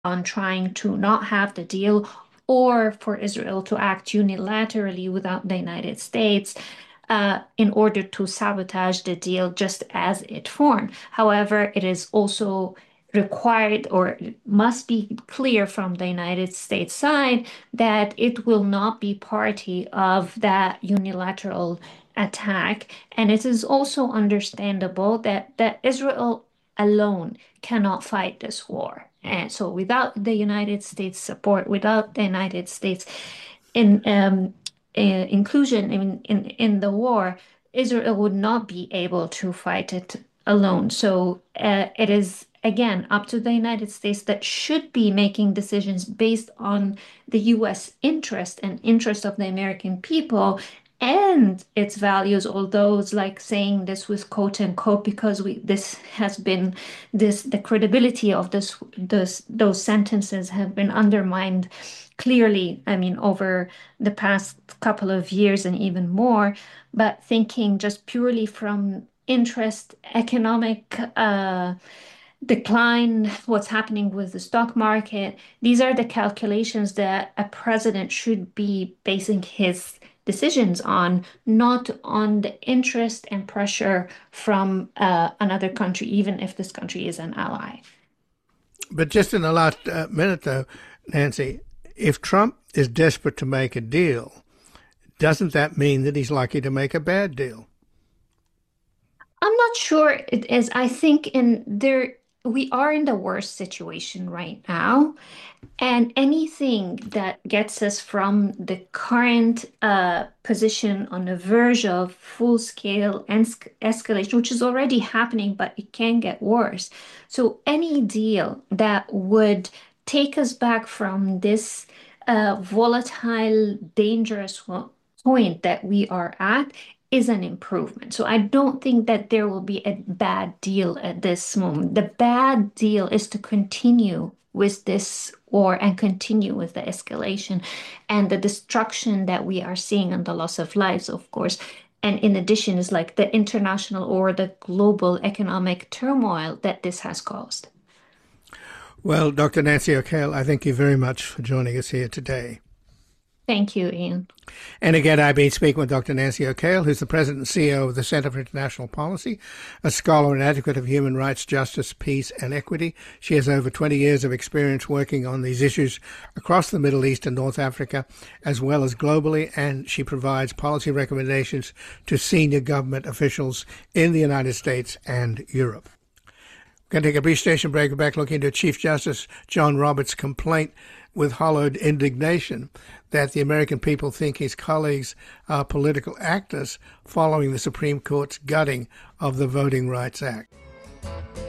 on trying to not have the deal or for Israel to act unilaterally without the United States in order to sabotage the deal just as it formed. However, it is also required or must be clear from the United States side that it will not be party of that unilateral attack. And it is also understandable that Israel alone cannot fight this war. And so without the United States support, without the United States in inclusion in the war, Israel would not be able to fight it alone. So it is again up to the United States that should be making decisions based on the U.S. interest and interest of the American people and its values, although it's like saying this with quote unquote because we this has been this the credibility of this those sentences have been undermined clearly, I mean, over the past couple of years and even more, but thinking just purely from interest, economic decline, what's happening with the stock market, these are the calculations that a president should be basing his decisions on, not on the interest and pressure from another country, even if this country is an ally. But just in the last minute, though, Nancy, if Trump is desperate to make a deal, doesn't that mean that he's likely to make a bad deal? I'm not sure it is. I think in there we are in the worst situation right now. And anything that gets us from the current position on the verge of full-scale escalation, which is already happening, but it can get worse. So any deal that would take us back from this volatile, dangerous point that we are at is an improvement. So I don't think that there will be a bad deal at this moment. The bad deal is to continue with this war and continue with the escalation and the destruction that we are seeing and the loss of lives, of course. And in addition, is like the international or the global economic turmoil that this has caused. Well, Dr. Nancy O'Kale, I thank you very much for joining us here today. Thank you, Ian. And again, I've been speaking with Dr. Nancy O'Kale, who's the President and CEO of the Center for International Policy, a scholar and advocate of human rights, justice, peace, and equity. She has over 20 years of experience working on these issues across the Middle East and North Africa, as well as globally, and she provides policy recommendations to senior government officials in the United States and Europe. We're going to take a brief station break. We're back looking into Chief Justice John Roberts' complaint with hollowed indignation that the American people think his colleagues are political actors following the Supreme Court's gutting of the Voting Rights Act.